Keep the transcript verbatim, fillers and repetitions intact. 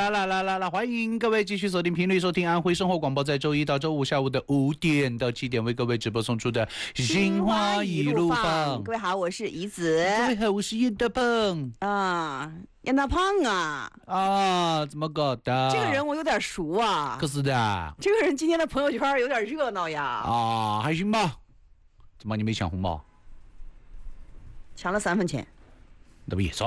来来来来来，欢迎各位继续锁定频率收听安徽生活广播，在周一到周五下午的五点到七点为各位直播送出的心花一路放。 各位好，我是怡子。 各位好，我是叶大鹏。 啊，杨大胖啊！ 啊，怎么搞的？ 这个人我有点熟啊。 可是的。 这个人今天的朋友圈有点热闹呀。 啊，还行吧。怎么你没抢红包？ 抢了三分钱。 那不也算？